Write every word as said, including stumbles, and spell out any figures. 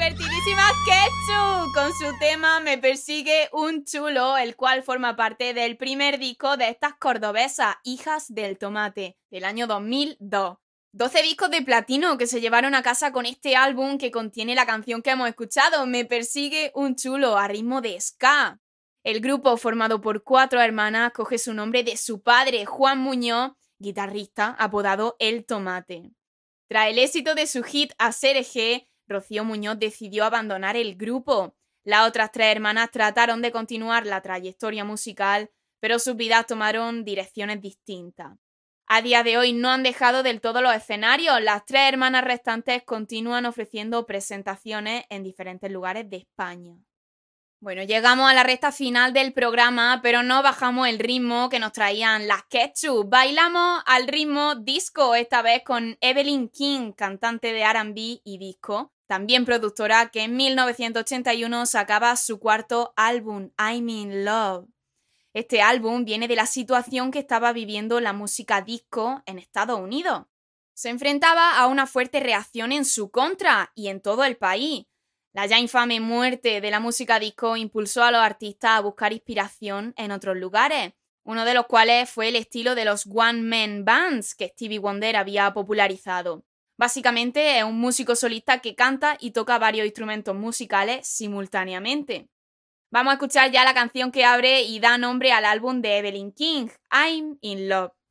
divertidísima Ketchup con su tema Me persigue un chulo, el cual forma parte del primer disco de estas cordobesas, Hijas del Tomate, del año dos mil dos. doce discos de platino que se llevaron a casa con este álbum que contiene la canción que hemos escuchado, Me persigue un chulo, a ritmo de ska. El grupo, formado por cuatro hermanas, coge su nombre de su padre, Juan Muñoz, guitarrista, apodado El Tomate. Tras el éxito de su hit A ser G, Rocío Muñoz decidió abandonar el grupo. Las otras tres hermanas trataron de continuar la trayectoria musical, pero sus vidas tomaron direcciones distintas. A día de hoy no han dejado del todo los escenarios. Las tres hermanas restantes continúan ofreciendo presentaciones en diferentes lugares de España. Bueno, llegamos a la recta final del programa, pero no bajamos el ritmo que nos traían las Ketchup. Bailamos al ritmo disco, esta vez con Evelyn King, cantante de R and B y disco, también productora, que en mil novecientos ochenta y uno sacaba su cuarto álbum, I'm in Love. Este álbum viene de la situación que estaba viviendo la música disco en Estados Unidos. Se enfrentaba a una fuerte reacción en su contra y en todo el país. La ya infame muerte de la música disco impulsó a los artistas a buscar inspiración en otros lugares, uno de los cuales fue el estilo de los one-man bands que Stevie Wonder había popularizado. Básicamente es un músico solista que canta y toca varios instrumentos musicales simultáneamente. Vamos a escuchar ya la canción que abre y da nombre al álbum de Evelyn King, I'm in Love.